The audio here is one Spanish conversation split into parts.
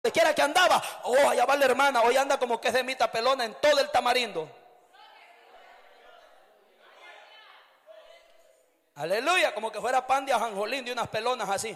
quiera que andaba, oh, allá va la hermana, hoy anda como que es de mita pelona en todo el Tamarindo. Aleluya, como que fuera pan de ajonjolín, de unas pelonas así.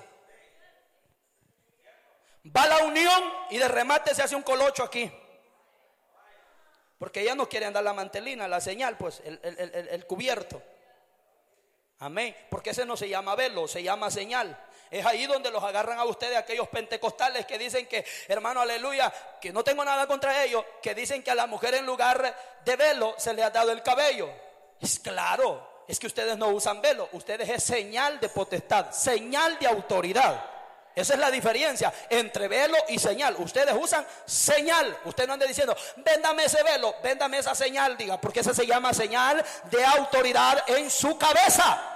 Va a la unión y de remate se hace un colocho aquí. Porque ella no quiere andar la mantelina, la señal, pues, el cubierto. Amén. Porque ese no se llama velo, se llama señal. Es ahí donde los agarran a ustedes, aquellos pentecostales que dicen que, hermano, aleluya, que no tengo nada contra ellos, que dicen que a la mujer en lugar de velo se le ha dado el cabello. Es claro, es que ustedes no usan velo, ustedes es señal de potestad, señal de autoridad. Esa es la diferencia entre velo y señal. Ustedes usan señal. Usted no ande diciendo, véndame ese velo, véndame esa señal, diga, porque esa se llama señal de autoridad en su cabeza.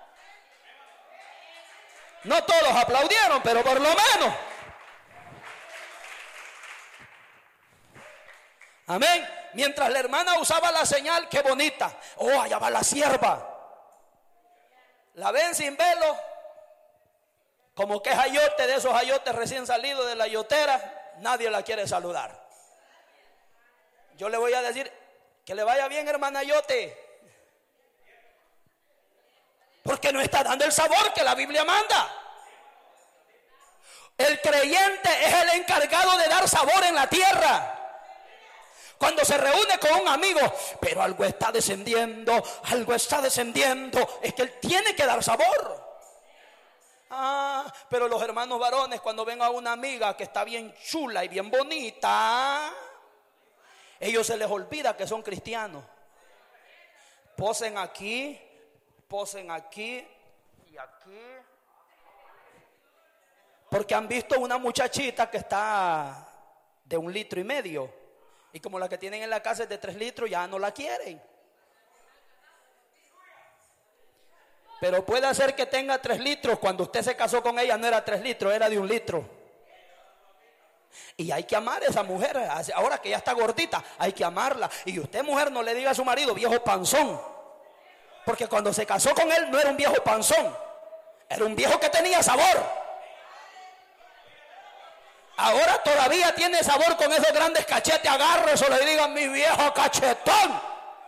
No todos aplaudieron, pero por lo menos. Amén. Mientras la hermana usaba la señal, qué bonita. Oh, allá va la sierva. La ven sin velo, como que es ayote, de esos ayotes recién salidos de la ayotera, nadie la quiere saludar. Yo le voy a decir, que le vaya bien, hermana ayote, porque no está dando el sabor que la Biblia manda. El creyente es el encargado de dar sabor en la tierra. Cuando se reúne con un amigo, pero algo está descendiendo, es que él tiene que dar sabor. Pero los hermanos varones, cuando ven a una amiga que está bien chula y bien bonita, ellos se les olvida que son cristianos. Posen aquí y aquí, porque han visto una muchachita que está de 1,5 litros, y como la que tienen en la casa es de 3 litros, ya no la quieren. Pero puede ser que tenga 3 litros. Cuando usted se casó con ella no era 3 litros, era de 1 litro. Y hay que amar a esa mujer. Ahora que ya está gordita, hay que amarla. Y usted, mujer, no le diga a su marido viejo panzón, porque cuando se casó con él no era un viejo panzón, era un viejo que tenía sabor. Ahora todavía tiene sabor con esos grandes cachetes. Agárrese, le digan mi viejo cachetón.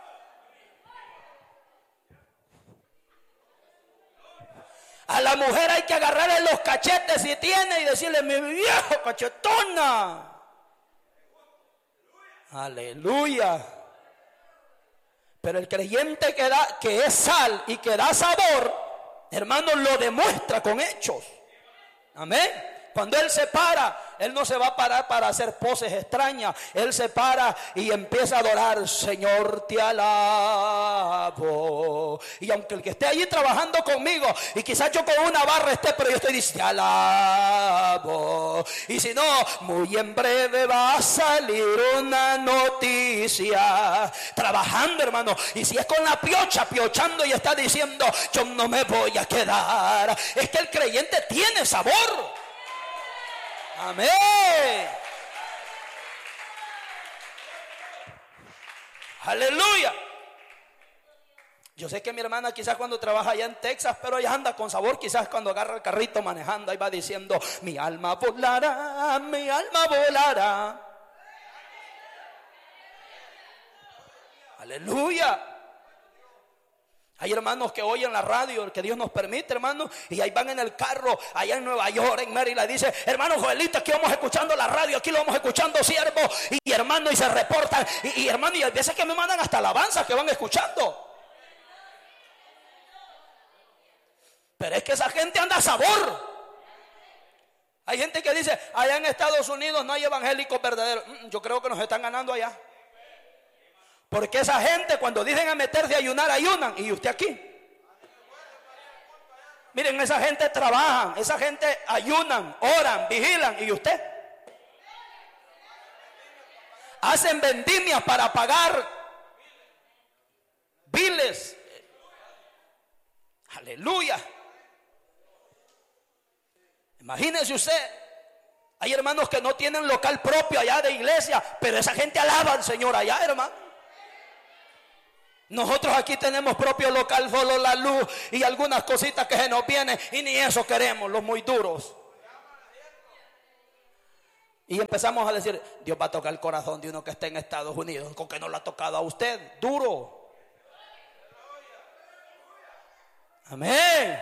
A la mujer hay que agarrarle los cachetes si tiene y decirle mi viejo cachetona. Aleluya. Pero el creyente que es sal y que da sabor, hermano, lo demuestra con hechos. Amén. Cuando él se para, él no se va a parar para hacer poses extrañas. Él se para y empieza a adorar. Señor, te alabo. Y aunque el que esté allí trabajando conmigo, y quizás yo con una barra esté, pero yo estoy diciendo, te alabo. Y si no, muy en breve va a salir una noticia. Trabajando, hermano. Y si es con la piocha, piochando, y está diciendo, yo no me voy a quedar. Es que el creyente tiene sabor. Amén. Aleluya. Yo sé que mi hermana quizás cuando trabaja allá en Texas, pero ella anda con sabor. Quizás cuando agarra el carrito manejando, ahí va diciendo, mi alma volará, mi alma volará. Aleluya. Hay hermanos que oyen la radio, que Dios nos permite, hermanos, y ahí van en el carro, allá en Nueva York, en Maryland, dice, hermano Joelito, aquí vamos escuchando la radio, aquí lo vamos escuchando, siervo, y hermano, y se reportan, y hermano, y a veces que me mandan hasta alabanzas que van escuchando. Pero es que esa gente anda a sabor. Hay gente que dice, allá en Estados Unidos no hay evangélicos verdaderos. Yo creo que nos están ganando allá. Porque esa gente cuando dicen a meterse a ayunar, ayunan. Y usted aquí. Miren, esa gente trabajan, esa gente ayunan, oran, vigilan. ¿Y usted? Hacen vendimias para pagar biles. Aleluya. Imagínese usted. Hay hermanos que no tienen local propio allá de iglesia, pero esa gente alaba al Señor allá, hermano. Nosotros aquí tenemos propio local, solo la luz y algunas cositas que se nos vienen, y ni eso queremos, los muy duros. Y empezamos a decir, Dios va a tocar el corazón de uno que esté en Estados Unidos, con que no lo ha tocado a usted, duro. Amén.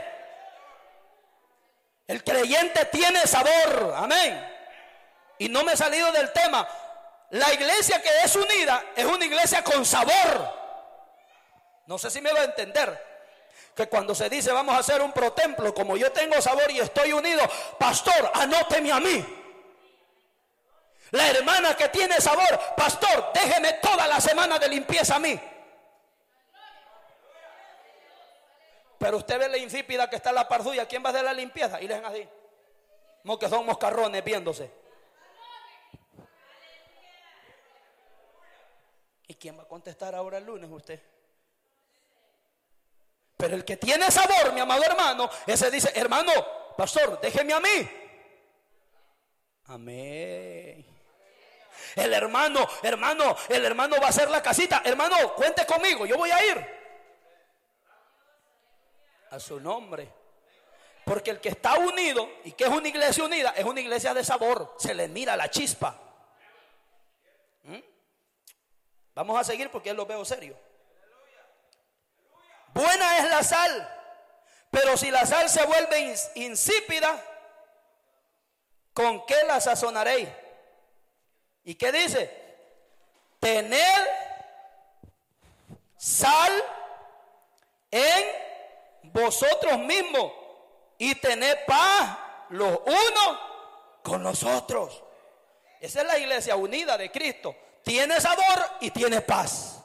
El creyente tiene sabor, amén. Y no me he salido del tema. La iglesia que es unida es una iglesia con sabor. No sé si me va a entender. Que cuando se dice vamos a hacer un protemplo, como yo tengo sabor y estoy unido, pastor, anóteme a mí. La hermana que tiene sabor, pastor, déjeme toda la semana de limpieza a mí. Pero usted ve la insípida que está en la par suya, ¿quién va a hacer la limpieza? Y le dejan así, como que son moscarrones viéndose. ¿Y quién va a contestar ahora el lunes usted? Pero el que tiene sabor, mi amado hermano, ese dice, hermano, pastor, déjeme a mí. Amén. El hermano va a hacer la casita. Hermano, cuente conmigo, yo voy a ir. A su nombre. Porque el que está unido, y que es una iglesia unida, es una iglesia de sabor. Se le mira la chispa. Vamos a seguir porque lo veo serio. Buena es la sal, pero si la sal se vuelve insípida, ¿con qué la sazonaréis? ¿Y qué dice? Tened sal en vosotros mismos y tened paz los unos con los otros. Esa es la iglesia unida de Cristo. Tiene sabor y tiene paz.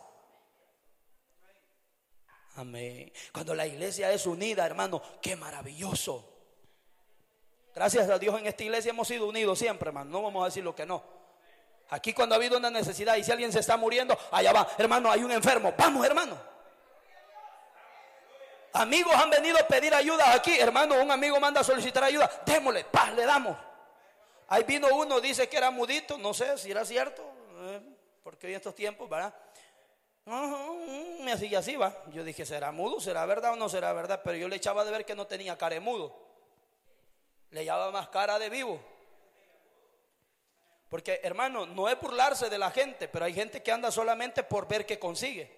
Amén. Cuando la iglesia es unida, hermano, qué maravilloso. Gracias a Dios en esta iglesia hemos sido unidos siempre, hermano. No vamos a decir lo que no. Aquí cuando ha habido una necesidad y si alguien se está muriendo, allá va, hermano, hay un enfermo. Vamos, hermano. Amigos han venido a pedir ayuda aquí, hermano. Un amigo manda a solicitar ayuda. Démosle, paz, le damos. Ahí vino uno, dice que era mudito. No sé si era cierto, porque hoy en estos tiempos, ¿verdad? Me hacía así, va. Yo dije, ¿será mudo? ¿Será verdad o no será verdad? Pero yo le echaba de ver que no tenía cara de mudo. Le echaba más cara de vivo. Porque, hermano, no es burlarse de la gente, pero hay gente que anda solamente por ver qué consigue.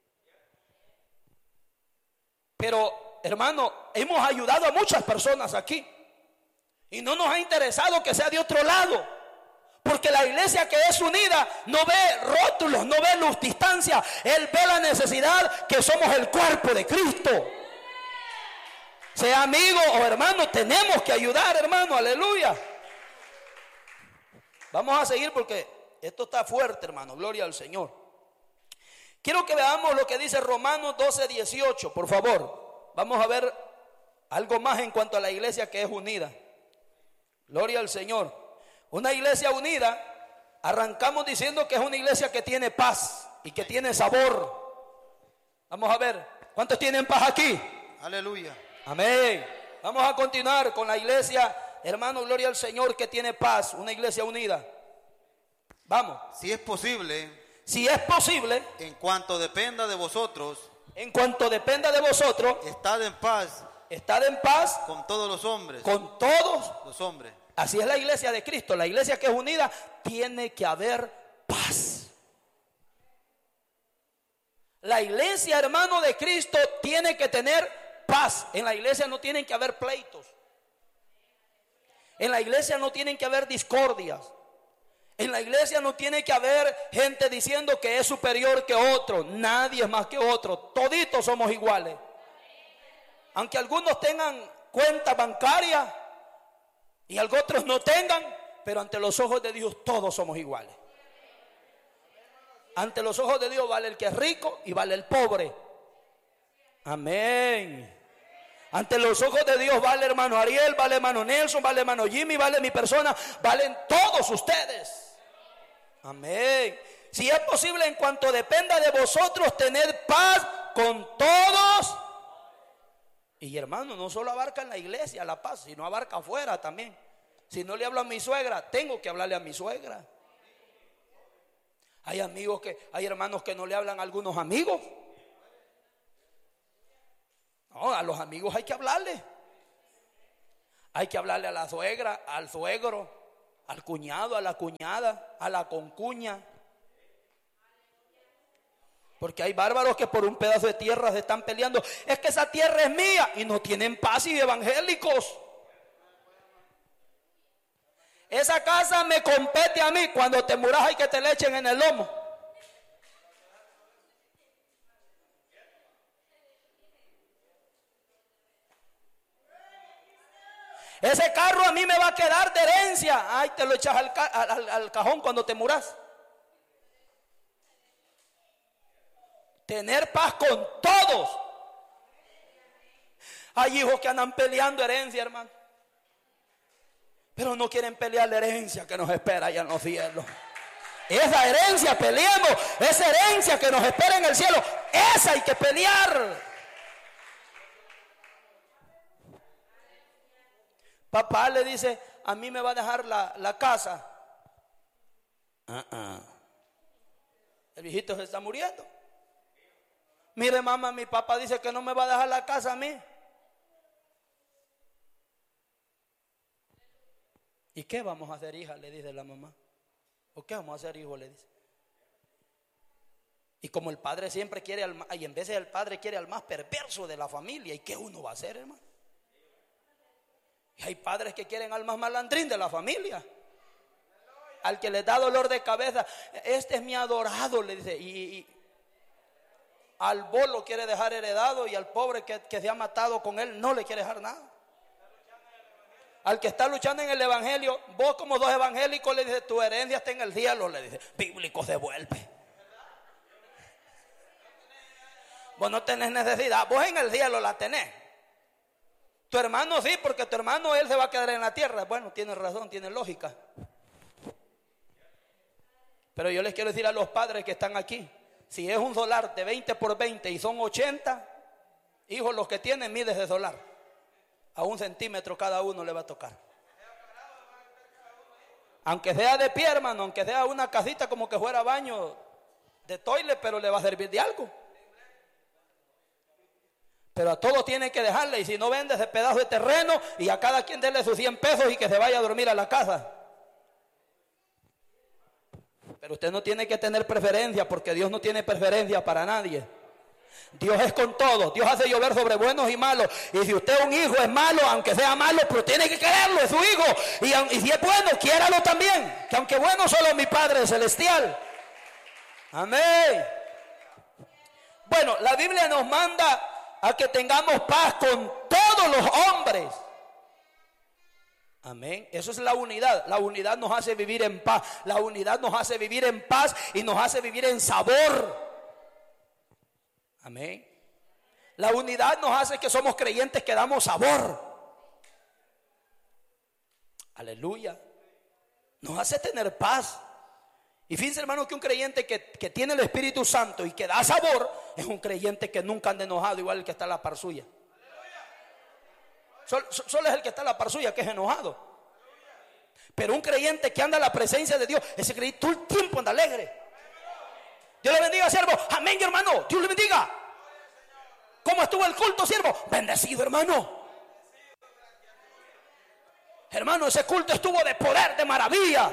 Pero, hermano, hemos ayudado a muchas personas aquí y no nos ha interesado que sea de otro lado. Porque la iglesia que es unida no ve rótulos, no ve luz, distancia. Él ve la necesidad que somos el cuerpo de Cristo. Sea amigo o hermano, tenemos que ayudar, hermano, aleluya. Vamos a seguir porque esto está fuerte, hermano, gloria al Señor. Quiero que veamos lo que dice Romanos 12:18, por favor. Vamos a ver algo más en cuanto a la iglesia que es unida. Gloria al Señor. Una iglesia unida, arrancamos diciendo que es una iglesia que tiene paz y que tiene sabor. Vamos a ver, ¿cuántos tienen paz aquí? Aleluya. Amén. Vamos a continuar con la iglesia, hermano, gloria al Señor, que tiene paz, una iglesia unida. Vamos. Si es posible, en cuanto dependa de vosotros, estad en paz con todos los hombres. Así es la iglesia de Cristo. La iglesia que es unida, tiene que haber paz. La iglesia, hermano, de Cristo tiene que tener paz. En la iglesia no tienen que haber pleitos. En la iglesia no tienen que haber discordias. En la iglesia no tiene que haber gente diciendo que es superior que otro. Nadie es más que otro. Toditos somos iguales. Aunque algunos tengan cuenta bancaria y otros no tengan, pero ante los ojos de Dios todos somos iguales. Ante los ojos de Dios vale el que es rico y vale el pobre. Amén. Ante los ojos de Dios vale hermano Ariel, vale hermano Nelson, vale hermano Jimmy, vale mi persona, valen todos ustedes. Amén. Si es posible, en cuanto dependa de vosotros, tener paz con todos. Y hermano, no solo abarca en la iglesia la paz, sino abarca afuera también. Si no le hablo a mi suegra, tengo que hablarle a mi suegra. Hay hermanos que no le hablan a algunos amigos. No, a los amigos hay que hablarle. Hay que hablarle a la suegra, al suegro, al cuñado, a la cuñada, a la concuña. Porque hay bárbaros que por un pedazo de tierra se están peleando. Es que esa tierra es mía y no tienen paz y evangélicos. Esa casa me compete a mí. Cuando te muras hay que te le echen en el lomo. Ese carro a mí me va a quedar de herencia. Ay, te lo echas al cajón cuando te muras. Tener paz con todos. Hay hijos que andan peleando herencia, hermano, pero no quieren pelear la herencia que nos espera allá en los cielos. Esa herencia peleando, esa herencia que nos espera en el cielo, esa hay que pelear. Papá le dice, a mí me va a dejar la casa. El viejito se está muriendo. Mire, mamá, mi papá dice que no me va a dejar la casa a mí. ¿Y qué vamos a hacer, hija? Le dice la mamá. ¿O qué vamos a hacer, hijo? Le dice. Y como el padre siempre quiere y en vez de el padre quiere al más perverso de la familia, ¿y qué uno va a hacer, hermano? Y hay padres que quieren al más malandrín de la familia, al que les da dolor de cabeza. Este es mi adorado, le dice. Y al bolo quiere dejar heredado, y al pobre que se ha matado con él no le quiere dejar nada. Al que está luchando en el evangelio, vos como dos evangélicos le dices, tu herencia está en el cielo, le dice, bíblico devuelve. Vos no tenés necesidad, vos en el cielo la tenés. Tu hermano sí, porque tu hermano él se va a quedar en la tierra. Bueno, tiene razón, tiene lógica. Pero yo les quiero decir a los padres que están aquí, si es un solar de 20 por 20 y son 80, hijos los que tienen mides de solar. A 1 centímetro cada uno le va a tocar. Aunque sea de pie, hermano, aunque sea una casita como que fuera baño de toilet, pero le va a servir de algo. Pero a todos tiene que dejarle, y si no vende ese pedazo de terreno, y a cada quien denle sus 100 pesos y que se vaya a dormir a la casa. Pero usted no tiene que tener preferencia, porque Dios no tiene preferencia para nadie. Dios es con todos. Dios hace llover sobre buenos y malos. Y si usted es un hijo es malo, aunque sea malo, pero tiene que quererlo, es su hijo. Y si es bueno, quiéralo también. Que aunque bueno, solo mi Padre celestial. Amén. Bueno, la Biblia nos manda a que tengamos paz con todos los hombres. Amén. Eso es la unidad. La unidad nos hace vivir en paz. La unidad nos hace vivir en paz y nos hace vivir en sabor. Amén. La unidad nos hace que somos creyentes que damos sabor. Aleluya. Nos hace tener paz. Y fíjense, hermano, que un creyente que tiene el Espíritu Santo y que da sabor es un creyente que nunca anda enojado, igual el que está a la par suya. Solo es el que está a la par suya que es enojado. Pero un creyente que anda en la presencia de Dios, ese creyente todo el tiempo anda alegre. Dios le bendiga, siervo. Amén, hermano. Dios le bendiga. ¿Cómo estuvo el culto, siervo? Bendecido, hermano. Hermano, ese culto estuvo de poder, de maravilla.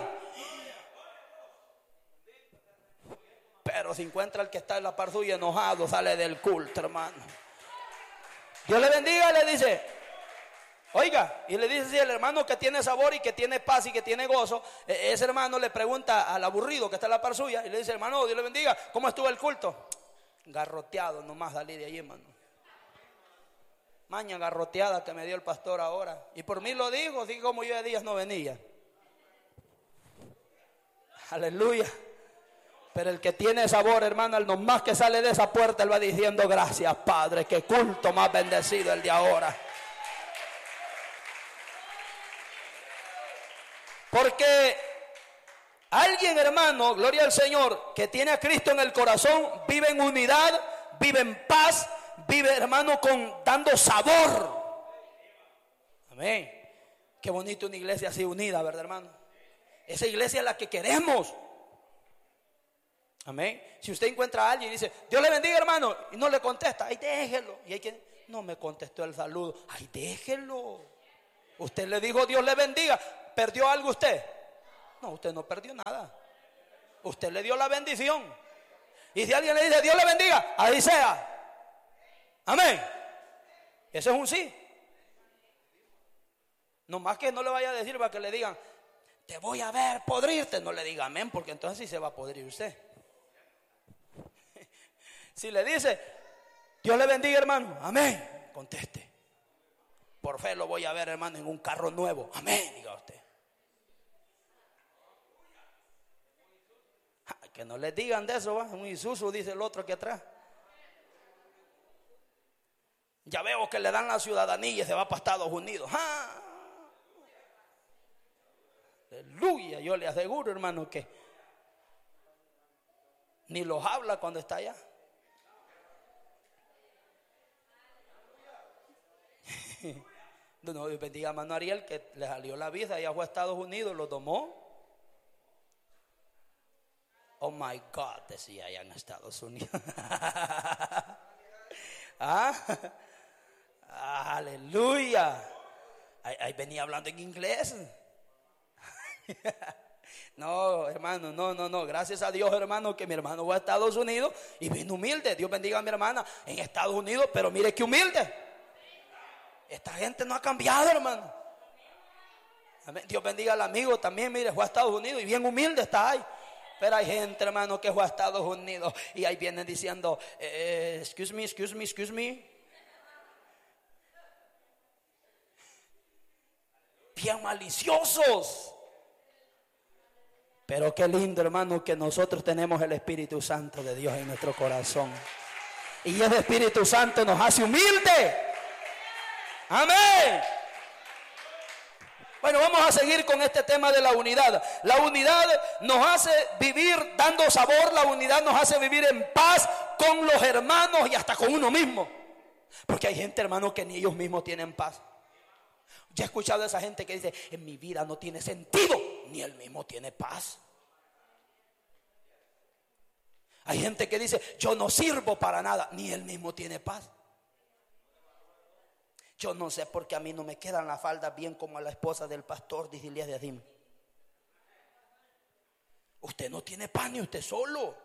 Pero se encuentra el que está en la par suya enojado, sale del culto, hermano. Dios le bendiga, le dice. Oiga, y le dice así, el hermano que tiene sabor y que tiene paz y que tiene gozo, ese hermano le pregunta al aburrido que está en la par suya y le dice, hermano, Dios le bendiga, ¿cómo estuvo el culto? Garroteado, nomás salí de allí, hermano. Maña garroteada que me dio el pastor ahora. Y por mí lo digo, así como yo de días no venía. Aleluya. Pero el que tiene sabor, hermano, el nomás que sale de esa puerta, él va diciendo, gracias, Padre, qué culto más bendecido el de ahora. Porque alguien, hermano, gloria al Señor, que tiene a Cristo en el corazón, vive en unidad, vive en paz, vive, hermano, dando sabor. Amén. Qué bonito una iglesia así unida, ¿verdad, hermano? Esa iglesia es la que queremos. Amén. Si usted encuentra a alguien y dice, Dios le bendiga, hermano, y no le contesta, ay, déjelo. Y hay quien, no me contestó el saludo, ay, déjelo. Usted le dijo, Dios le bendiga. ¿Perdió algo usted? No, usted no perdió nada. Usted le dio la bendición. Y si alguien le dice Dios le bendiga, ahí sea. Amén. Ese es un sí. No más que no le vaya a decir para que le digan te voy a ver podrirte. No le diga amén, porque entonces sí se va a podrir usted. Si le dice Dios le bendiga, hermano, amén, conteste. Por fe lo voy a ver, hermano, en un carro nuevo. Amén, diga usted. Que no les digan de eso, ¿va? Un Isuzu, dice el otro aquí atrás. Ya veo que le dan la ciudadanía y se va para Estados Unidos. ¡Ah! Aleluya, yo le aseguro, hermano, que ni los habla cuando está allá. No, Dios bendiga a hermano Ariel, que le salió la visa, ya fue a Estados Unidos, lo tomó. Oh my God, decía allá en Estados Unidos. Aleluya. Ahí venía hablando en inglés. No, hermano, no. Gracias a Dios, hermano, que mi hermano fue a Estados Unidos y vino humilde. Dios bendiga a mi hermana en Estados Unidos, pero mire que humilde. Esta gente no ha cambiado, hermano. Amén. Dios bendiga al amigo también, mire, fue a Estados Unidos y bien humilde está ahí. Pero hay gente, hermano, que fue a Estados Unidos y ahí vienen diciendo, excuse me. Bien maliciosos. Pero qué lindo, hermano, que nosotros tenemos el Espíritu Santo de Dios en nuestro corazón. Y ese Espíritu Santo nos hace humilde. Amén. Bueno, vamos a seguir con este tema de la unidad. La unidad nos hace vivir dando sabor, la unidad nos hace vivir en paz con los hermanos y hasta con uno mismo. Porque hay gente, hermano, que ni ellos mismos tienen paz. Ya he escuchado a esa gente que dice, en mi vida no tiene sentido, ni él mismo tiene paz. Hay gente que dice, yo no sirvo para nada, ni él mismo tiene paz. Yo no sé por qué a mí no me quedan las faldas bien como a la esposa del pastor de Elías de Adim. Usted no tiene paz ni usted solo.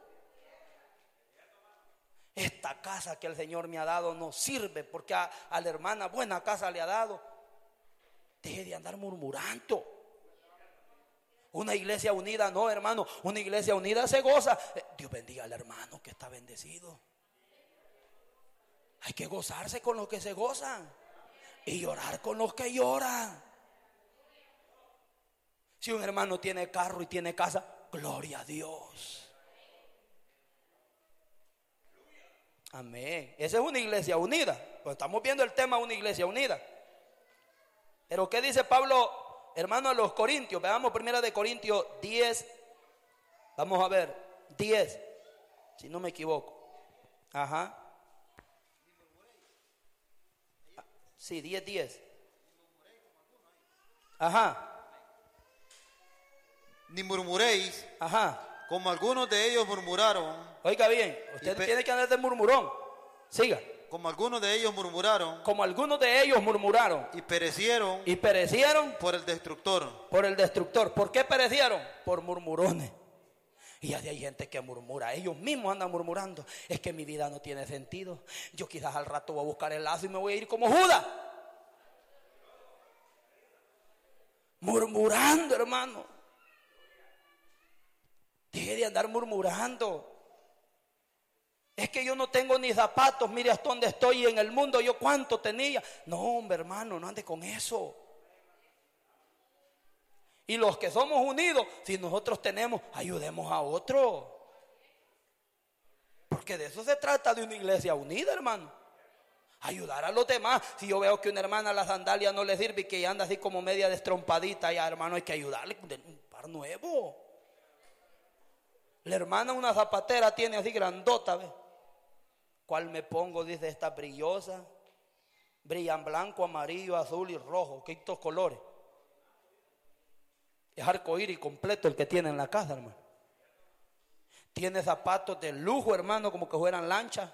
Esta casa que el Señor me ha dado no sirve porque a la hermana buena casa le ha dado. Deje de andar murmurando. Una iglesia unida, no, hermano, una iglesia unida se goza. Dios bendiga al hermano que está bendecido. Hay que gozarse con los que se gozan y llorar con los que lloran. Si un hermano tiene carro y tiene casa, gloria a Dios. Amén. Esa es una iglesia unida. Pues estamos viendo el tema de una iglesia unida. Pero ¿qué dice Pablo, hermano, a los Corintios? Veamos 1 de Corintios 10. Vamos a ver, 10, si no me equivoco. Ajá. Sí, 10. Ajá. Ni murmuréis. Ajá. Como algunos de ellos murmuraron. Oiga bien, usted tiene que andar de murmurón. Siga. Como algunos de ellos murmuraron. Como algunos de ellos murmuraron. Y perecieron. Y perecieron. Por el destructor. Por el destructor. ¿Por qué perecieron? Por murmurones. Y hay gente que murmura. Ellos mismos andan murmurando. Es que mi vida no tiene sentido. Yo quizás al rato voy a buscar el lazo y me voy a ir como Judas. Murmurando, hermano. Deje de andar murmurando. Es que yo no tengo ni zapatos, mire hasta dónde estoy en el mundo, yo cuánto tenía. No, hombre, hermano, no ande con eso. Y los que somos unidos, si nosotros tenemos, ayudemos a otro. Porque de eso se trata, de una iglesia unida, hermano. Ayudar a los demás. Si yo veo que una hermana la sandalia no le sirve y que anda así como media destrompadita, ya, hermano, hay que ayudarle con un par nuevo. La hermana una zapatera tiene así grandota, ¿ves? ¿Cuál me pongo? Dice, esta brillosa. Brillan blanco, amarillo, azul y rojo. ¿Qué estos colores? Es arcoíris completo el que tiene en la casa, hermano. Tiene zapatos de lujo, hermano, como que fueran lanchas.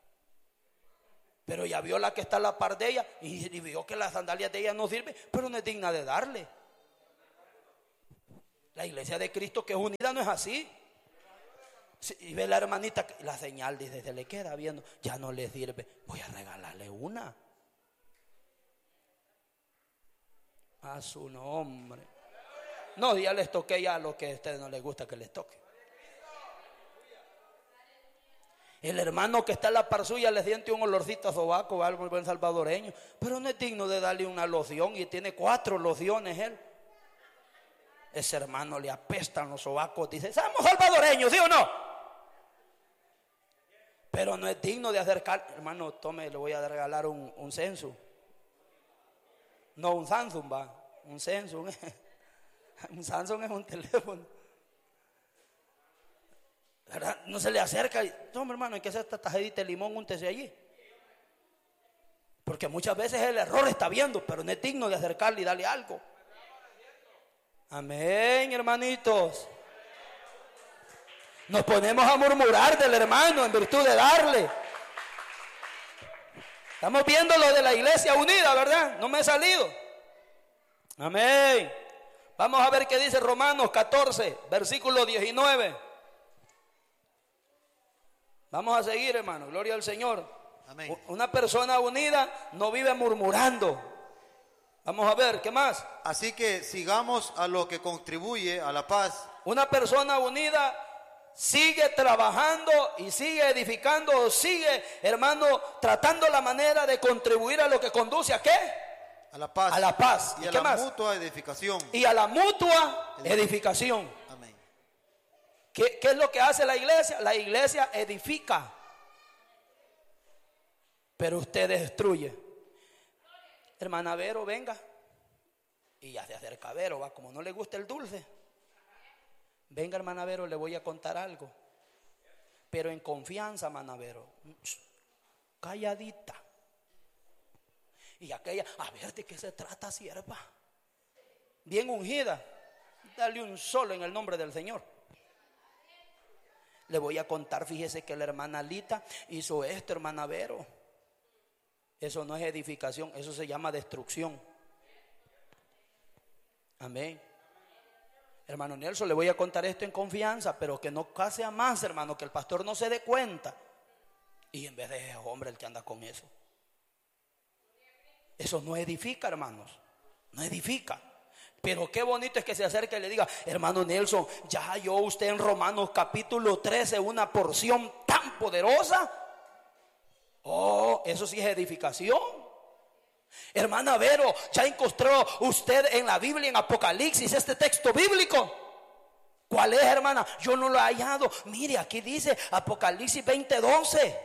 Pero ya vio la que está a la par de ella y vio que las sandalias de ella no sirven, pero no es digna de darle. La iglesia de Cristo que es unida no es así. Y ve la hermanita, la señal dice, se le queda viendo, ya no le sirve, voy a regalarle una. A su nombre. No, ya les toqué ya lo que a ustedes no les gusta que les toque. El hermano que está en la par suya le siente un olorcito a sobaco o algo buen salvadoreño, pero no es digno de darle una loción y tiene 4 lociones él. Ese hermano le apestan los sobacos, dice, somos salvadoreños, ¿sí o no? Pero no es digno de acercar. Hermano, tome, le voy a regalar un Samsung. No un Samsung, va, un Samsung. Un Samsung es un teléfono. ¿Verdad? No se le acerca y, no, hermano, hay que hacer esta tajedita de limón, úntese allí. Porque muchas veces el error está viendo, pero no es digno de acercarle y darle algo. Amén, hermanitos. Nos ponemos a murmurar del hermano en virtud de darle. Estamos viendo lo de la iglesia unida, ¿verdad? No me he salido. Amén. Vamos a ver qué dice Romanos 14, versículo 19. Vamos a seguir, hermano. Gloria al Señor. Amén. Una persona unida no vive murmurando. Vamos a ver, ¿qué más? Así que sigamos a lo que contribuye a la paz. Una persona unida sigue trabajando y sigue edificando, sigue, hermano, tratando la manera de contribuir a lo que conduce a ¿qué? A la paz. A la paz. Y ¿Y a qué la más? mutua edificación. Y a la mutua edificación. Amén. ¿Qué es lo que hace la iglesia? La iglesia edifica, pero usted destruye. Hermana Vero, venga. Y ya se acerca Vero, va, como no le gusta el dulce. Venga, hermana Vero, le voy a contar algo. Pero en confianza, hermana Vero. Calladita. Y aquella, a ver de qué se trata, sierva. Bien ungida. Dale un solo en el nombre del Señor. Le voy a contar, fíjese que la hermana Lita hizo esto, hermana Vero. Eso no es edificación, eso se llama destrucción. Amén. Hermano Nelson, le voy a contar esto en confianza, pero que no case a más, hermano, que el pastor no se dé cuenta. Y en vez de ese hombre el que anda con eso. Eso no edifica, hermanos. No edifica. Pero qué bonito es que se acerque y le diga, hermano Nelson, ya halló usted en Romanos capítulo 13 una porción tan poderosa. Oh, eso sí es edificación. Hermana Vero, ya encontró usted en la Biblia, en Apocalipsis, este texto bíblico. ¿Cuál es, hermana? Yo no lo he hallado. Mire, aquí dice Apocalipsis 20:12.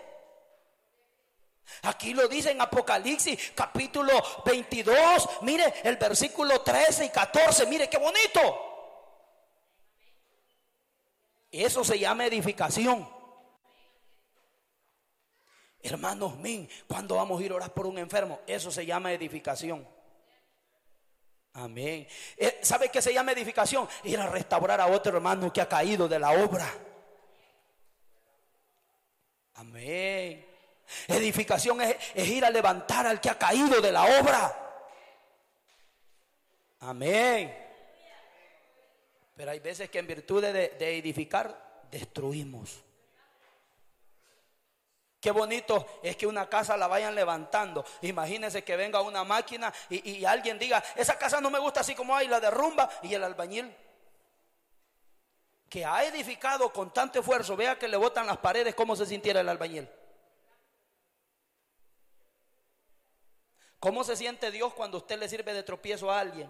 Aquí lo dice en Apocalipsis capítulo 22. Mire el versículo 13 y 14. Mire qué bonito. Eso se llama edificación. Hermanos míos, cuando vamos a ir a orar por un enfermo, eso se llama edificación. Amén. ¿Sabe qué se llama edificación? Ir a restaurar a otro hermano que ha caído de la obra. Amén. Edificación es ir a levantar al que ha caído de la obra. Amén. Pero hay veces que en virtud de edificar, destruimos. Qué bonito es que una casa la vayan levantando. Imagínense que venga una máquina y alguien diga, esa casa no me gusta así como hay, la derrumba. Y el albañil que ha edificado con tanto esfuerzo, vea que le botan las paredes, ¿cómo se sintiera el albañil? ¿Cómo se siente Dios cuando usted le sirve de tropiezo a alguien?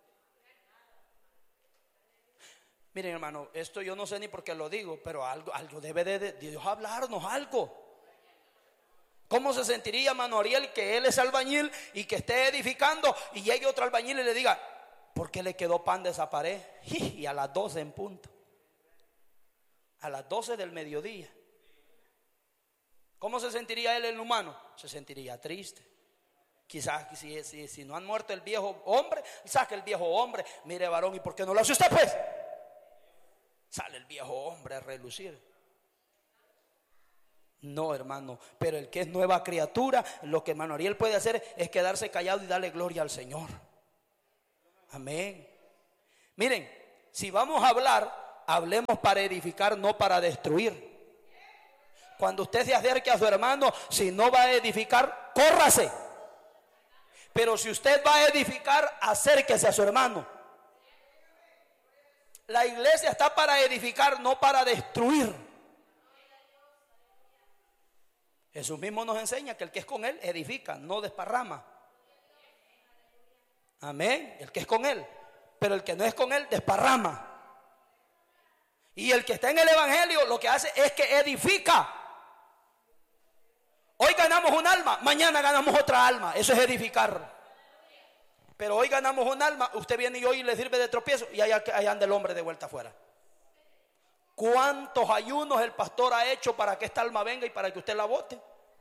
Miren, hermano, esto yo no sé ni por qué lo digo, pero algo debe de Dios hablarnos, algo. ¿Cómo se sentiría, hermano Ariel, que él es albañil y que esté edificando y llegue otro albañil y le diga, ¿por qué le quedó pan de esa pared? Y a las 12 en punto, a las 12 del mediodía. ¿Cómo se sentiría él, el humano? Se sentiría triste. Quizás si no han muerto el viejo hombre, saque el viejo hombre. Mire, varón, ¿y por qué no lo hace usted, pues? Sale el viejo hombre a relucir. No, hermano, pero el que es nueva criatura, lo que hermano Ariel puede hacer es quedarse callado y darle gloria al Señor. Amén. Miren, si vamos a hablar, hablemos para edificar, no para destruir. Cuando usted se acerque a su hermano, si no va a edificar, córrase. Pero si usted va a edificar, acérquese a su hermano. La iglesia está para edificar, no para destruir. Jesús mismo nos enseña que el que es con él edifica, no desparrama. Amén. El que es con él. Pero el que no es con él desparrama. Y el que está en el evangelio lo que hace es que edifica. Hoy ganamos un alma, mañana ganamos otra alma. Eso es edificar. Pero hoy ganamos un alma, usted viene y hoy le sirve de tropiezo y ahí anda el hombre de vuelta afuera. ¿Cuántos ayunos el pastor ha hecho para que esta alma venga y para que usted la bote?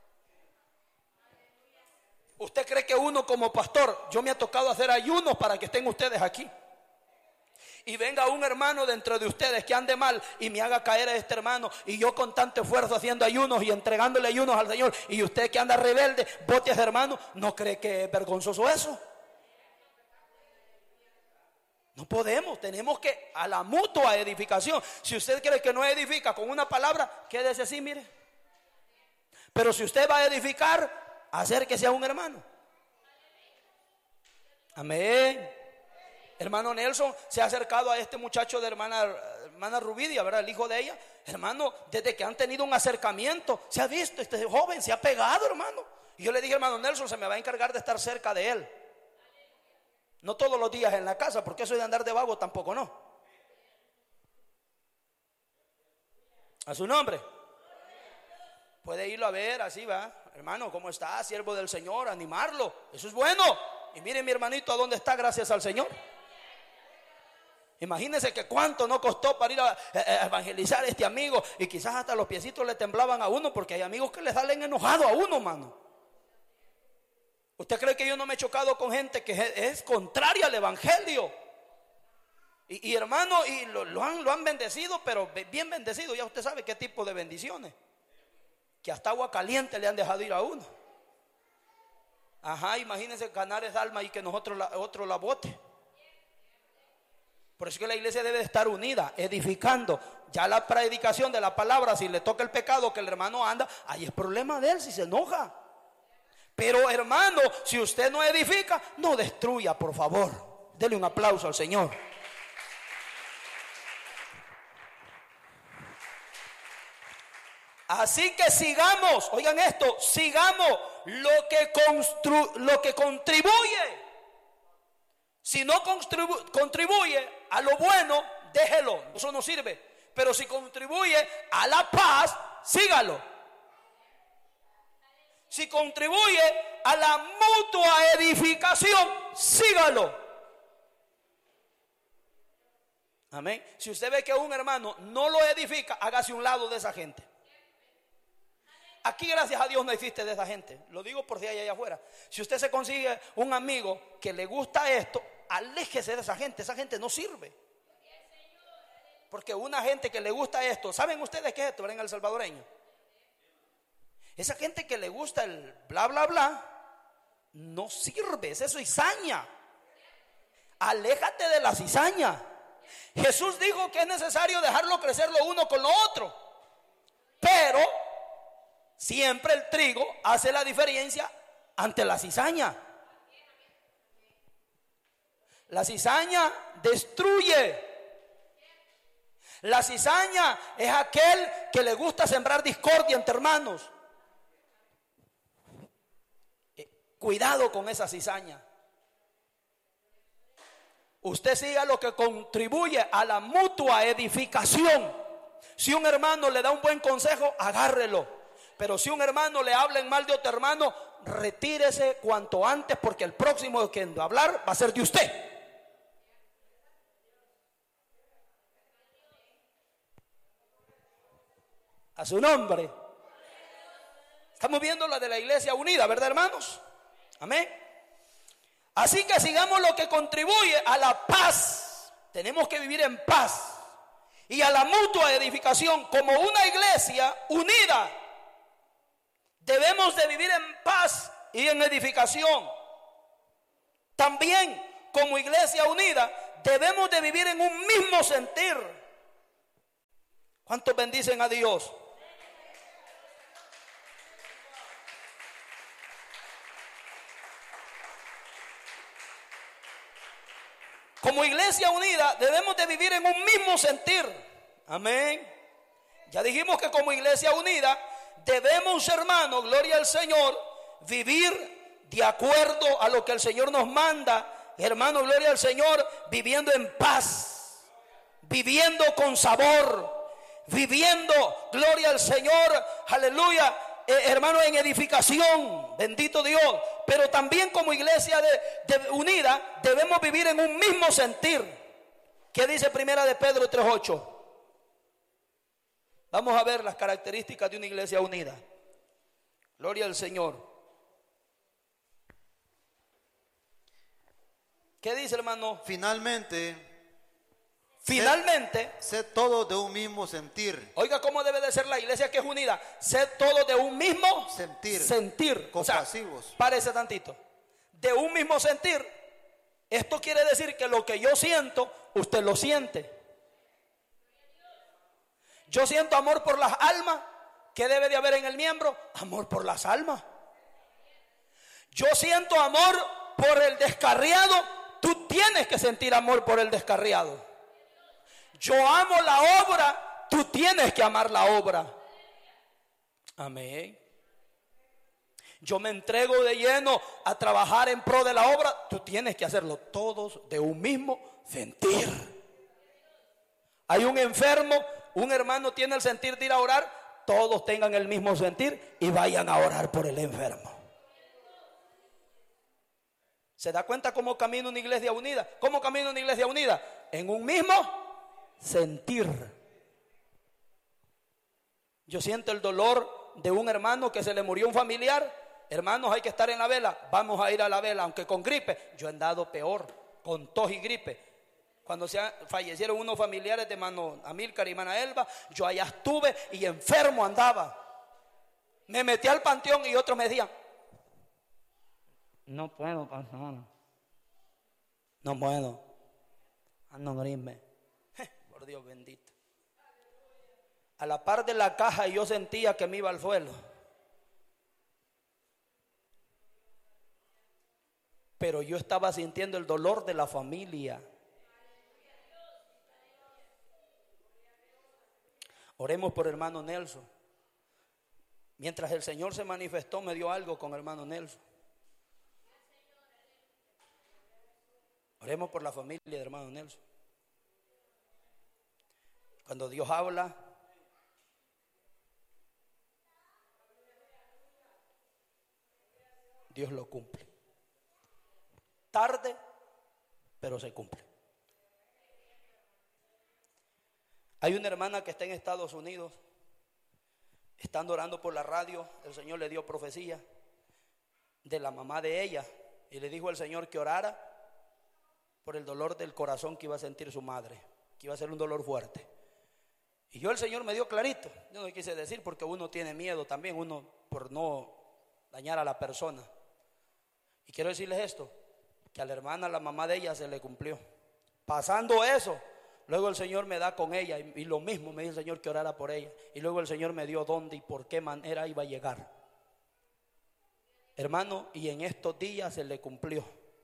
¿Usted cree que uno como pastor, yo me ha tocado hacer ayunos para que estén ustedes aquí? Y venga un hermano dentro de ustedes que ande mal y me haga caer a este hermano, y yo con tanto esfuerzo haciendo ayunos y entregándole ayunos al Señor, y usted que anda rebelde, bote a ese hermano. ¿No cree que es vergonzoso eso? No podemos, tenemos que a la mutua edificación. Si usted cree que no edifica con una palabra, quédese así, mire. Pero si usted va a edificar, acérquese a un hermano. Amén. Hermano Nelson se ha acercado a este muchacho de hermana Rubidia, ¿verdad? El hijo de ella. Hermano, desde que han tenido un acercamiento, se ha visto, este joven se ha pegado, hermano. Y yo le dije, hermano Nelson, se me va a encargar de estar cerca de él. No todos los días en la casa, porque eso de andar de vago tampoco no. A su nombre. Puede irlo a ver, así va. Hermano, ¿cómo está? Siervo del Señor, animarlo. Eso es bueno. Y mire mi hermanito a dónde está, gracias al Señor. Imagínense que cuánto no costó para ir a evangelizar a este amigo. Y quizás hasta los piecitos le temblaban a uno, porque hay amigos que le salen enojados a uno, mano. ¿Usted cree que yo no me he chocado con gente que es contraria al evangelio? Y hermano, y lo han bendecido, pero bien bendecido. Ya usted sabe qué tipo de bendiciones. Que hasta agua caliente le han dejado ir a uno. Ajá, imagínense ganar esa alma y que otro la bote. Por eso es que la iglesia debe estar unida, edificando. Ya la predicación de la palabra, si le toca el pecado que el hermano anda, ahí es problema de él, si se enoja. Pero hermano, si usted no edifica, no destruya, por favor. Dele un aplauso al Señor. Así que sigamos, oigan esto, sigamos lo que contribuye. Si no contribuye a lo bueno, déjelo, eso no sirve. Pero si contribuye a la paz, sígalo. Si contribuye a la mutua edificación, sígalo. Amén. Si usted ve que un hermano no lo edifica, hágase un lado de esa gente. Aquí, gracias a Dios, no existe de esa gente. Lo digo por si hay allá afuera. Si usted se consigue un amigo que le gusta esto, aléjese de esa gente. Esa gente no sirve. Porque una gente que le gusta esto, ¿saben ustedes qué es esto? ¿Ven al salvadoreño? Esa gente que le gusta el bla bla bla, no sirve. Es cizaña. Aléjate de la cizaña. Jesús dijo que es necesario dejarlo crecer lo uno con lo otro. Pero siempre el trigo hace la diferencia ante la cizaña. La cizaña destruye. La cizaña es aquel que le gusta sembrar discordia entre hermanos. Cuidado con esa cizaña. Usted siga lo que contribuye a la mutua edificación. Si un hermano le da un buen consejo, agárrelo. Pero si un hermano le habla en mal de otro hermano, retírese cuanto antes, porque el próximo que va a hablar va a ser de usted. A su nombre. Estamos viendo la de la iglesia unida, ¿verdad, hermanos? Amén. Así que sigamos lo que contribuye a la paz. Tenemos que vivir en paz y a la mutua edificación. Como una iglesia unida, debemos de vivir en paz y en edificación. También, como iglesia unida, debemos de vivir en un mismo sentir. ¿Cuántos bendicen a Dios? Como iglesia unida debemos de vivir en un mismo sentir. Amén. Ya dijimos que como iglesia unida debemos, hermanos, gloria al Señor, vivir de acuerdo a lo que el Señor nos manda. Hermanos, gloria al Señor, viviendo en paz, viviendo con sabor, viviendo, gloria al Señor, aleluya, hermano, en edificación, bendito Dios. Pero también como iglesia unida debemos vivir en un mismo sentir. ¿Qué dice Primera de Pedro 3:8? Vamos a ver las características de una iglesia unida. Gloria al Señor. ¿Qué dice, hermano? Finalmente, sed todos de un mismo sentir. Oiga, ¿cómo debe de ser la iglesia que es unida? Sed todos de un mismo sentir. Compasivos. O sea, párese tantito. De un mismo sentir. Esto quiere decir que lo que yo siento, usted lo siente. Yo siento amor por las almas. ¿Qué debe de haber en el miembro? Amor por las almas. Yo siento amor por el descarriado. Tú tienes que sentir amor por el descarriado. Yo amo la obra, tú tienes que amar la obra. Amén. Yo me entrego de lleno a trabajar en pro de la obra, tú tienes que hacerlo, todos de un mismo sentir. Hay un enfermo, un hermano tiene el sentir de ir a orar, todos tengan el mismo sentir y vayan a orar por el enfermo. ¿Se da cuenta cómo camina una iglesia unida? ¿Cómo camina una iglesia unida? En un mismo sentir. Yo siento el dolor de un hermano que se le murió un familiar. Hermanos, hay que estar en la vela. Vamos a ir a la vela, aunque con gripe. Yo he andado peor, con tos y gripe. Cuando fallecieron unos familiares de hermano Amílcar y hermana Elba, yo allá estuve y enfermo andaba. Me metí al panteón y otros me decían: no puedo, pastor. No puedo. Ando gripe. Por Dios bendito. A la par de la caja yo sentía que me iba al suelo. Pero yo estaba sintiendo el dolor de la familia. Oremos por hermano Nelson. Mientras el Señor se manifestó, me dio algo con hermano Nelson. Oremos por la familia de hermano Nelson. Cuando Dios habla, Dios lo cumple. Tarde, pero se cumple. Hay una hermana que está en Estados Unidos, estando orando por la radio, el Señor le dio profecía de la mamá de ella y le dijo al Señor que orara por el dolor del corazón que iba a sentir su madre, que iba a ser un dolor fuerte. Y el Señor me dio clarito. Yo no quise decir porque uno tiene miedo también, uno por no dañar a la persona. Y quiero decirles esto, que a la hermana, la mamá de ella, se le cumplió. Pasando eso, luego el Señor me da con ella y lo mismo me dijo el Señor que orara por ella. Y luego el Señor me dio dónde y por qué manera iba a llegar. Hermano, y en estos días se le cumplió.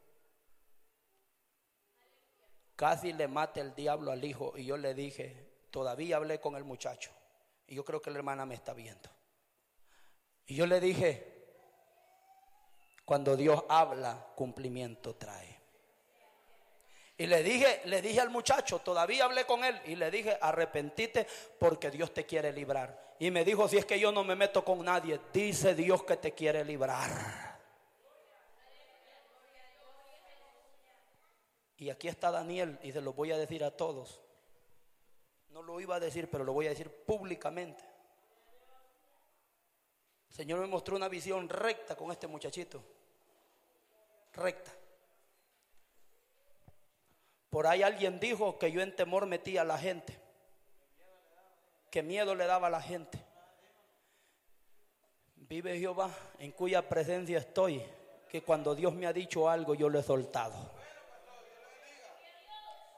Casi le mata el diablo al hijo y yo le dije, todavía hablé con el muchacho y yo creo que la hermana me está viendo. Y yo le dije, cuando Dios habla, cumplimiento trae. Y le dije al muchacho, todavía hablé con él y le dije, arrepentite porque Dios te quiere librar. Y me dijo, si es que yo no me meto con nadie, dice Dios que te quiere librar. Y aquí está Daniel y se lo voy a decir a todos. No lo iba a decir, pero lo voy a decir públicamente. El Señor me mostró una visión recta con este muchachito. Recta. Por ahí alguien dijo que yo en temor metía a la gente, que miedo le daba a la gente. Vive Jehová, en cuya presencia estoy, que cuando Dios me ha dicho algo yo lo he soltado.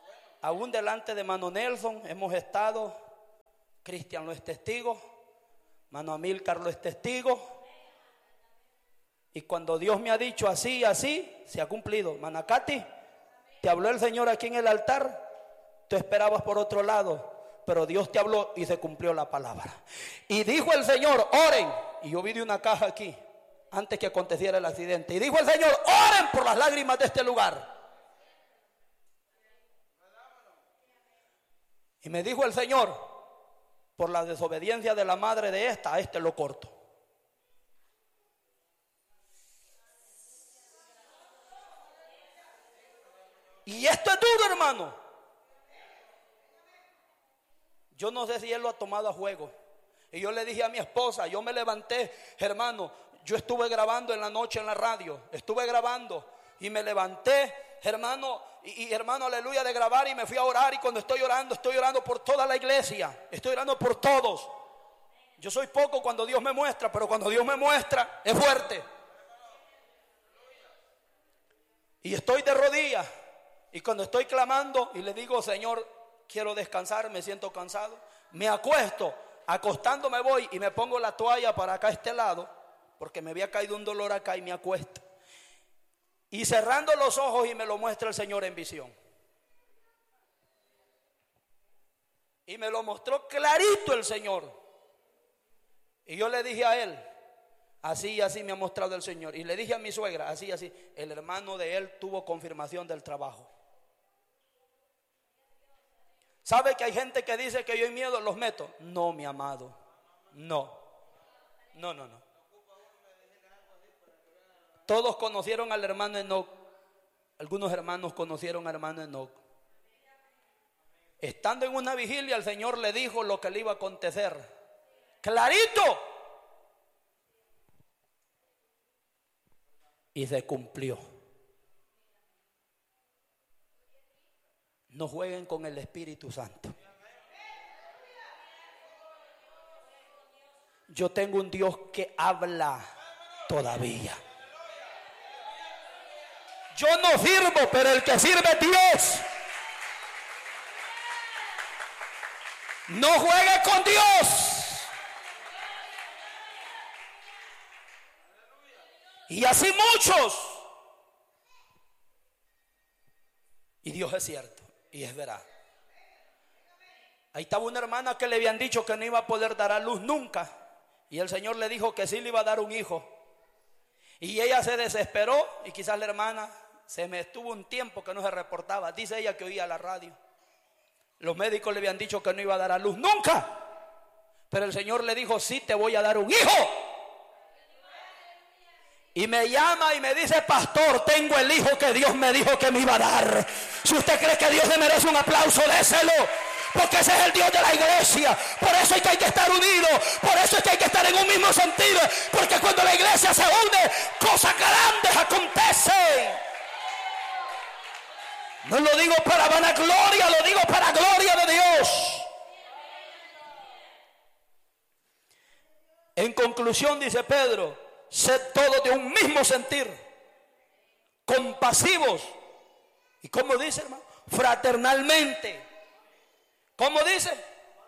aún delante de Mano Nelson hemos estado, Cristian lo es testigo, Mano Amílcar lo es testigo. Y cuando Dios me ha dicho así y así, se ha cumplido. Manacati, te habló el Señor aquí en el altar, tú esperabas por otro lado, pero Dios te habló y se cumplió la palabra. Y dijo el Señor, oren. Y yo vi de una caja aquí, antes que aconteciera el accidente. Y dijo el Señor, oren por las lágrimas de este lugar. Y me dijo el Señor, por la desobediencia de la madre de esta, a este lo corto. Y esto es duro, hermano. Yo no sé si él lo ha tomado a juego. Y yo le dije a mi esposa, yo me levanté, hermano, yo estuve grabando en la noche en la radio, estuve grabando y me levanté, hermano, y hermano, aleluya, de grabar, y me fui a orar. Y cuando estoy orando por toda la iglesia, estoy orando por todos. Yo soy poco cuando Dios me muestra, pero cuando Dios me muestra es fuerte. Y estoy de rodillas, y cuando estoy clamando y le digo, Señor, quiero descansar, me siento cansado, me acuesto, acostándome voy y me pongo la toalla para acá a este lado, porque me había caído un dolor acá, y me acuesto. Y cerrando los ojos, y me lo muestra el Señor en visión. Y me lo mostró clarito el Señor. Y yo le dije a él, así y así me ha mostrado el Señor. Y le dije a mi suegra, así y así, el hermano de él tuvo confirmación del trabajo. ¿Sabe que hay gente que dice que yo en miedo los meto? No, mi amado, no. Todos conocieron al hermano Enoc. Algunos hermanos conocieron al hermano Enoc. Estando en una vigilia, el Señor le dijo lo que le iba a acontecer. Clarito. Y se cumplió. No jueguen con el Espíritu Santo. Yo tengo un Dios que habla todavía. Yo no sirvo, pero el que sirve es Dios. No juegue con Dios. Y así muchos. Y Dios es cierto. Y es verdad. Ahí estaba una hermana que le habían dicho que no iba a poder dar a luz nunca. Y el Señor le dijo que sí le iba a dar un hijo. Y ella se desesperó. Y quizás la hermana se me estuvo un tiempo que no se reportaba. Dice ella que oía la radio. Los médicos le habían dicho que no iba a dar a luz nunca. Pero el Señor le dijo, sí te voy a dar un hijo. Y me llama y me dice, pastor, tengo el hijo que Dios me dijo que me iba a dar. Si usted cree que Dios le merece un aplauso, déselo. Porque ese es el Dios de la iglesia. Por eso es que hay que estar unidos. Por eso es que hay que estar en un mismo sentido. Porque cuando la iglesia se une, cosas grandes acontecen. No lo digo para vanagloria, lo digo para gloria de Dios. En conclusión, dice Pedro, sed todos de un mismo sentir, compasivos. ¿Y cómo dice, hermano? Fraternalmente. ¿Cómo dice?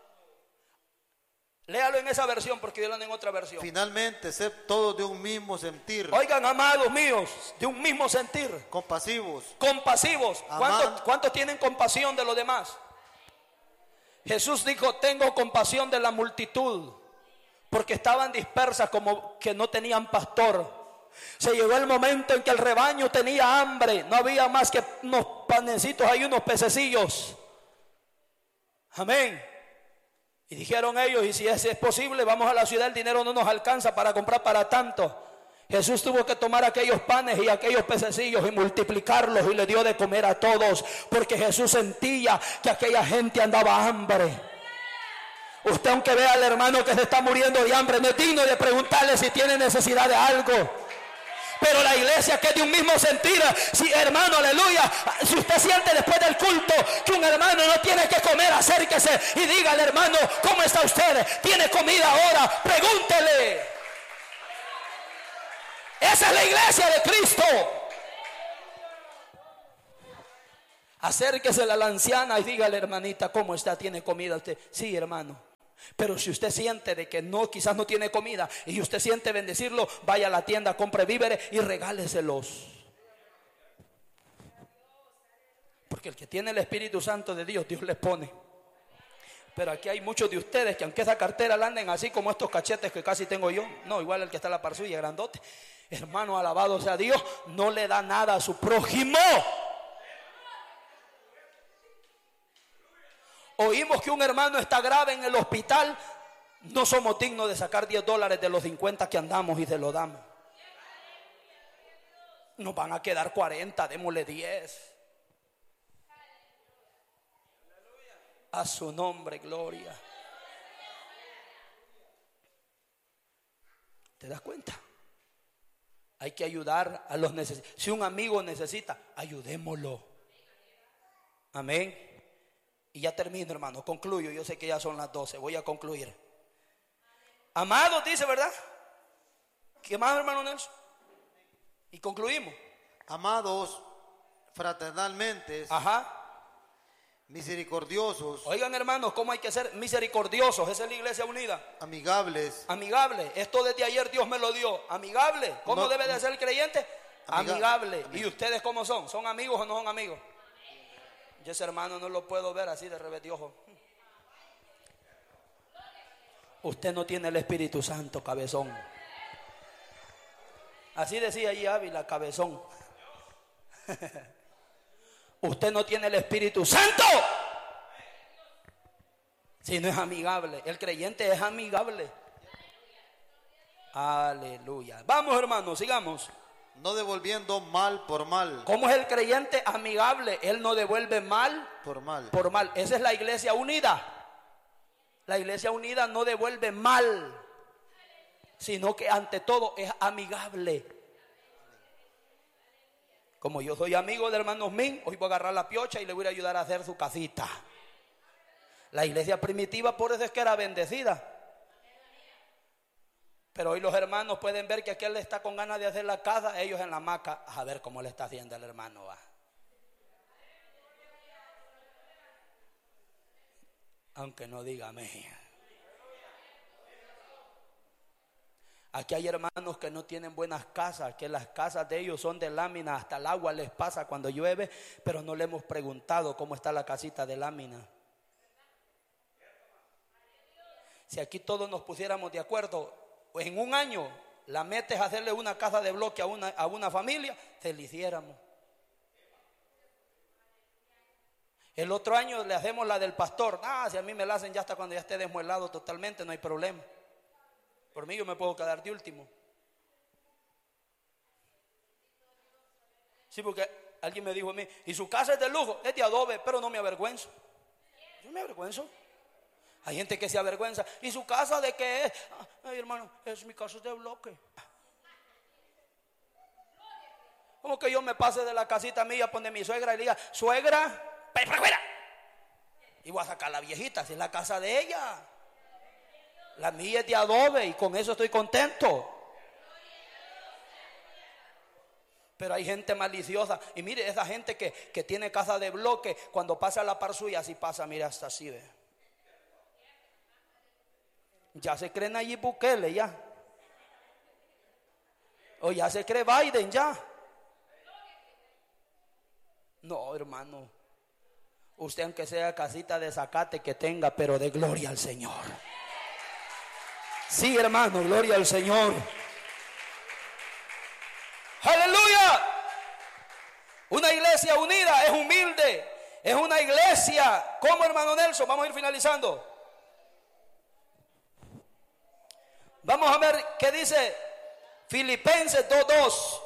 Léalo en esa versión, porque yo lo en otra versión. Finalmente, sed todos de un mismo sentir. Oigan, amados míos, de un mismo sentir. Compasivos. Compasivos. ¿Cuántos tienen compasión de los demás? Jesús dijo, tengo compasión de la multitud, porque estaban dispersas como que no tenían pastor. Se llegó el momento en que el rebaño tenía hambre. No había más que unos panecitos y unos pececillos. Amén. Y dijeron ellos, y si es posible, vamos a la ciudad, el dinero no nos alcanza para comprar para tanto. Jesús tuvo que tomar aquellos panes y aquellos pececillos y multiplicarlos, y le dio de comer a todos, porque Jesús sentía que aquella gente andaba hambre. Usted, aunque vea al hermano que se está muriendo de hambre, no es digno de preguntarle si tiene necesidad de algo. Pero la iglesia, que es de un mismo sentir, si hermano, aleluya, si usted siente después del culto que un hermano no tiene que comer, acérquese y diga al hermano, ¿cómo está usted? ¿Tiene comida ahora? Pregúntele. Esa es la iglesia de Cristo. Acérquese a la anciana y dígale: hermanita, ¿cómo está? ¿Tiene comida usted? Sí, hermano. Pero si usted siente de que no, quizás no tiene comida, y usted siente bendecirlo, vaya a la tienda, compre víveres y regáleselos. Porque el que tiene el Espíritu Santo de Dios, Dios les pone. Pero aquí hay muchos de ustedes que aunque esa cartera la anden así como estos cachetes que casi tengo yo, no, igual el que está en la par suya, grandote, hermano, alabado sea Dios, no le da nada a su prójimo. Oímos que un hermano está grave en el hospital, no somos dignos de sacar $10 de los 50 que andamos y se lo damos. Nos van a quedar 40, démosle 10. A su nombre, gloria. ¿Te das cuenta? Hay que ayudar a los necesitados. Si un amigo necesita, ayudémoslo. Amén. Y ya termino, hermano, concluyo. Yo sé que ya son las 12, voy a concluir. Amados, dice, ¿verdad? ¿Qué más, hermano Nelson? Y concluimos. Amados fraternalmente, Ajá. misericordiosos, Oigan, hermanos, ¿cómo hay que ser misericordiosos? Esa es la iglesia unida. amigables. Amigable. Esto desde ayer Dios me lo dio. Amigable. ¿Cómo No, debe de ser el creyente? Amigable. Amigable. ¿Y ustedes cómo son? ¿Son amigos o no son amigos? Yo ese hermano no lo puedo ver así de revetiojo. Usted no tiene el Espíritu Santo, cabezón. Así decía allí Ávila, cabezón. Usted no tiene el Espíritu Santo si no es amigable. El creyente es amigable. Aleluya. Vamos, hermanos, sigamos. No devolviendo mal por mal. ¿Cómo es el creyente amigable? Él no devuelve mal Por mal. por mal. Esa es la iglesia unida. La iglesia unida no devuelve mal, sino que ante todo es amigable. Como yo soy amigo de hermanos Min, hoy voy a agarrar la piocha y le voy a ayudar a hacer su casita. La iglesia primitiva por eso es que era bendecida. Pero hoy los hermanos pueden ver que aquel está con ganas de hacer la casa, ellos en la hamaca, a ver cómo le está haciendo el hermano. Va. Aunque no diga amén. Aquí hay hermanos que no tienen buenas casas, que las casas de ellos son de lámina, hasta el agua les pasa cuando llueve, pero no le hemos preguntado cómo está la casita de lámina. Si aquí todos nos pusiéramos de acuerdo, pues en un año la meta es hacerle una casa de bloque a una familia, se le hiciéramos. El otro año le hacemos la del pastor. Si a mí me la hacen ya hasta cuando ya esté desmuelado totalmente, no hay problema. Por mí yo me puedo quedar de último. Sí, porque alguien me dijo a mí, y su casa es de lujo, es de adobe, pero no me avergüenzo. Yo me avergüenzo. Hay gente que se avergüenza. ¿Y su casa de qué es? Ay, hermano, es mi casa de bloque. ¿Cómo que yo me pase de la casita mía, pone mi suegra y le diga, suegra, para afuera? Y voy a sacar a la viejita, si es la casa de ella. La mía es de adobe y con eso estoy contento. Pero hay gente maliciosa. Y mire, esa gente que tiene casa de bloque, cuando pasa la par suya, así pasa, mira, hasta así ve. Ya se cree Nayib Bukele ya. O ya se cree Biden ya. No, hermano. Usted aunque sea casita de zacate que tenga, pero de gloria al Señor. Sí, hermano, gloria al Señor. Aleluya. Una iglesia unida es humilde. Es una iglesia. ¿Cómo, hermano Nelson? Vamos a ir finalizando. Vamos a ver qué dice Filipenses 2:2.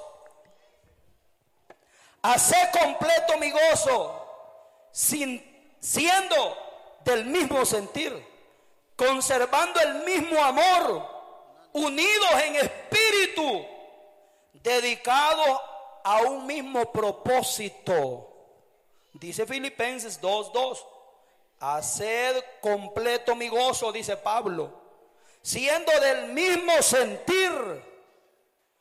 Haced completo mi gozo, siendo del mismo sentir, conservando el mismo amor, unidos en espíritu, dedicados a un mismo propósito. Dice Filipenses 2:2. Haced completo mi gozo, dice Pablo, siendo del mismo sentir,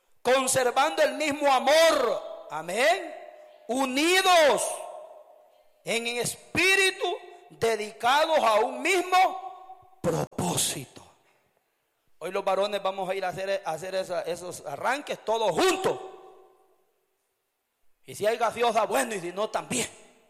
conservando el mismo amor, amén, unidos en espíritu, dedicados a un mismo propósito. Hoy los varones vamos a ir a hacer esos arranques todos juntos. Y si hay gaseosa, bueno, y si no, también.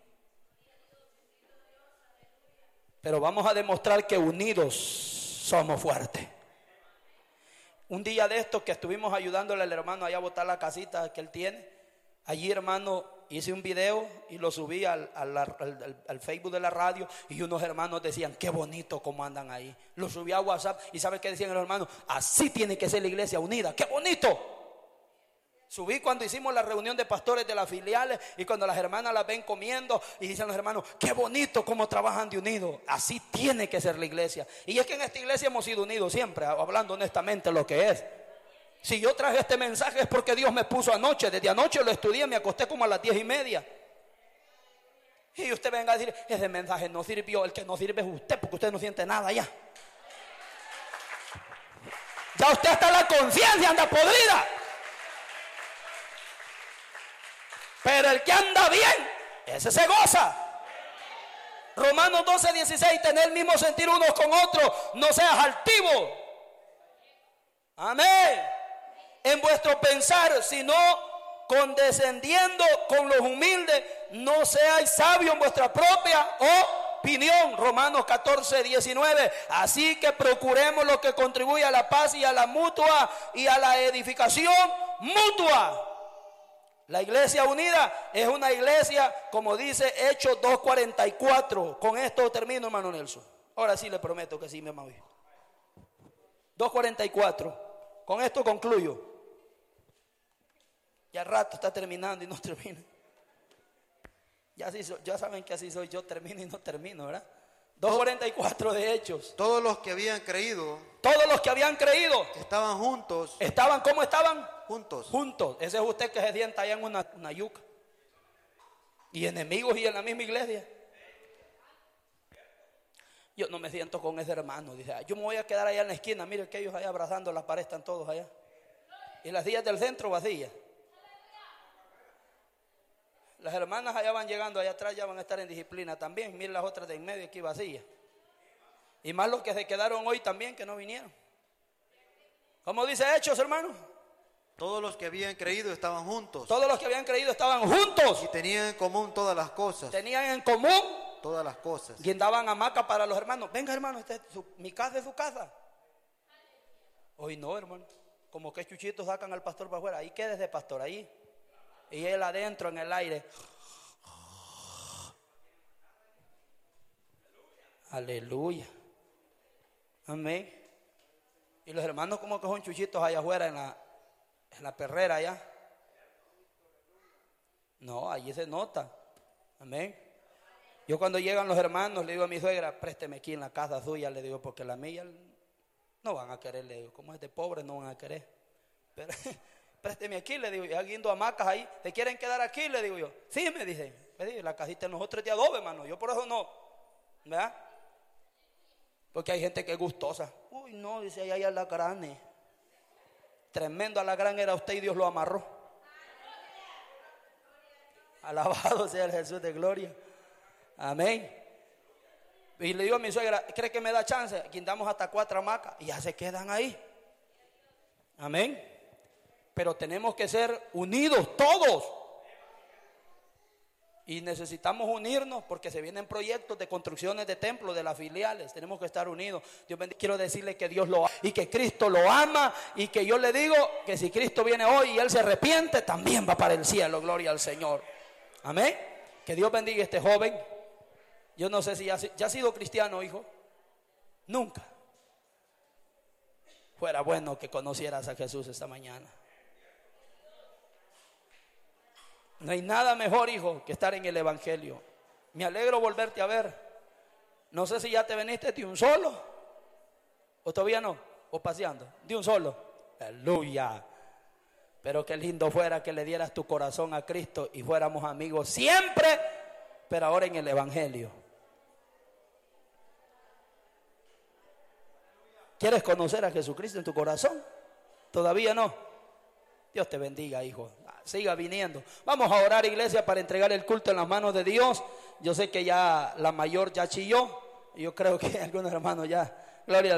Pero vamos a demostrar que unidos somos fuertes. Un día de estos que estuvimos ayudándole al hermano allá a botar la casita que él tiene, allí, hermano, hice un video y lo subí al Facebook de la radio, y unos hermanos decían: qué bonito cómo andan ahí. Lo subí a WhatsApp y ¿sabe qué decían los hermanos? Así tiene que ser la iglesia unida. ¡Qué bonito! Subí cuando hicimos la reunión de pastores de las filiales, y cuando las hermanas las ven comiendo, y dicen los hermanos: qué bonito cómo trabajan de unidos. Así tiene que ser la iglesia. Y es que en esta iglesia hemos sido unidos siempre, hablando honestamente lo que es. Si yo traje este mensaje es porque Dios me puso anoche. Desde anoche lo estudié, me acosté como a las 10:30. Y usted venga a decir: ese mensaje no sirvió. El que no sirve es usted, porque usted no siente nada ya. Ya usted hasta la conciencia anda podrida. Pero el que anda bien, ese se goza. Romanos 12:16: tener el mismo sentir unos con otros, no seas altivo. Amén. En vuestro pensar, sino condescendiendo con los humildes, no seáis sabios en vuestra propia opinión. Romanos 14:19: así que procuremos lo que contribuye a la paz y a la mutua y a la edificación mutua. La iglesia unida es una iglesia, como dice Hechos 2:44. Con esto termino, hermano Nelson. Ahora sí le prometo que sí me voy. 2:44. Con esto concluyo. Ya rato está terminando y no termina. Ya saben que así soy yo, termino y no termino, ¿verdad? 2:44 de Hechos. Todos los que habían creído. Todos los que habían creído. Estaban juntos. ¿Estaban cómo estaban? Juntos. Juntos. Ese es usted que se sienta allá en una yuca. Y enemigos y en la misma iglesia. Yo no me siento con ese hermano. Dice: yo me voy a quedar allá en la esquina. Mire que ellos allá abrazando la pared están todos allá. Y las sillas del centro vacías. Las hermanas allá van llegando, allá atrás ya van a estar en disciplina también. Miren las otras de en medio aquí vacías. Y más los que se quedaron hoy también, que no vinieron. ¿Cómo dice Hechos, hermano? Todos los que habían creído estaban juntos. Todos los que habían creído estaban juntos. Y tenían en común todas las cosas. Tenían en común todas las cosas. Guindaban hamaca para los hermanos. Venga, hermano, mi casa es su casa. Hoy no, hermano. Como que chuchitos sacan al pastor para afuera. Ahí quédese, pastor, ahí. Y él adentro en el aire. Aleluya. Amén. Y los hermanos como que son chuchitos allá afuera en la perrera allá. No, allí se nota. Amén. Yo cuando llegan los hermanos le digo a mi suegra: présteme aquí en la casa suya, le digo, porque la mía no van a querer, le digo, como es de pobre no van a querer. Pero présteme aquí, le digo, ya guindo hamacas ahí. ¿Se quieren quedar aquí? Le digo yo. Sí, me dicen. La casita de nosotros es de adobe, hermano. Yo por eso no. ¿Verdad? Porque hay gente que es gustosa. Uy, no, dice, ahí hay alacranes. Tremendo alacrán era usted y Dios lo amarró. Alabado sea el Jesús de gloria. Amén. Y le digo a mi suegra: ¿cree que me da chance? Guindamos hasta 4 hamacas y ya se quedan ahí. Amén. Pero tenemos que ser unidos todos. Y necesitamos unirnos porque se vienen proyectos de construcciones de templos de las filiales. Tenemos que estar unidos. Dios bendiga. Quiero decirle que Dios lo ama y que Cristo lo ama. Y que yo le digo que si Cristo viene hoy y Él se arrepiente, también va para el cielo. Gloria al Señor. Amén. Que Dios bendiga a este joven. Yo no sé si ya ha sido cristiano, hijo. Nunca. Fuera bueno que conocieras a Jesús esta mañana. No hay nada mejor, hijo, que estar en el evangelio. Me alegro volverte a ver. No sé si ya te veniste de un solo o todavía no, o paseando, de un solo. Aleluya. Pero qué lindo fuera que le dieras tu corazón a Cristo y fuéramos amigos siempre, pero ahora en el evangelio. ¿Quieres conocer a Jesucristo en tu corazón? ¿Todavía no? Dios te bendiga, hijo. Siga viniendo. Vamos a orar, iglesia, para entregar el culto en las manos de Dios. Yo sé que ya la mayor ya chilló. Yo creo que algunos hermanos ya, gloria al